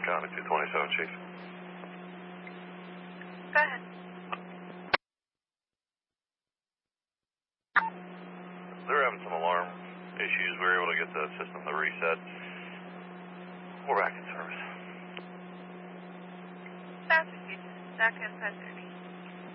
County 227, Chief. Go ahead. They're having some alarm issues. We were able to get the system to reset. We're back in service. Fast received. Back in 5:30.